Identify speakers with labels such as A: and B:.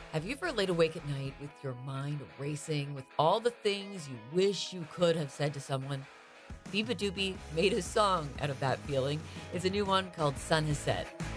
A: Have you ever laid awake at night with your mind racing with all the things you wish you could have said to someone? Biba Doobie made a song out of that feeling. It's a new one called Sun Has Set.